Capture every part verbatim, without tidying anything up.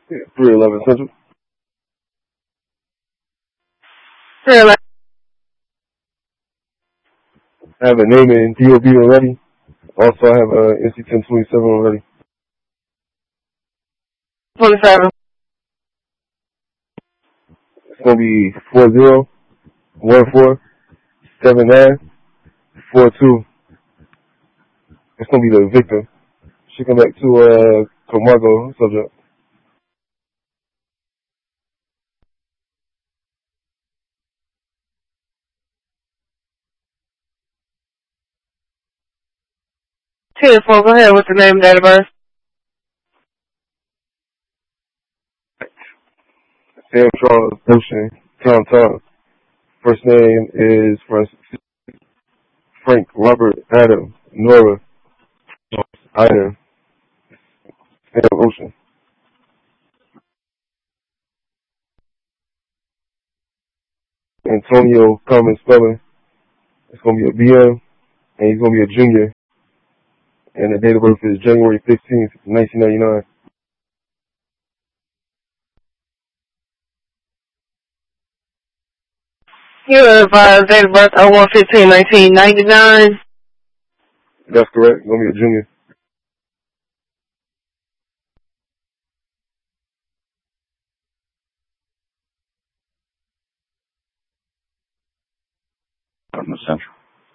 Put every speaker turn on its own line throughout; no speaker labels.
Yeah, three eleven Central.
three eleven.
I have a name in D O B already. Also, I have a N C ten twenty-seven already.
twenty-seven.
It's going to be four zero one four seven nine four two. It's going to be the victim. She come back to uh, Camargo subject.
ten four, go ahead with the name and date of birth.
Sam Charles Ocean, Tom Tom. First name is Frank Robert Adam Nora Ida Sam Ocean. Antonio Common Spelling. It's going to be a B M, and he's going to be a junior. And the date of birth is January fifteenth, nineteen ninety-nine.
You are advised date of birth oh one fifteen nineteen ninety-nine.
That's correct. Going to be a junior.
From the Central.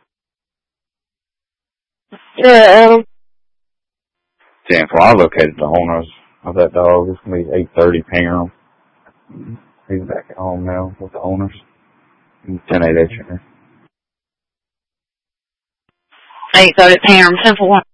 Yeah, Adam.
ten four, I located the owners of that dog. It's going to be eight thirty p.m. He's back at home now with the owners. ten eight eight.
eight thirty p.m. ten four.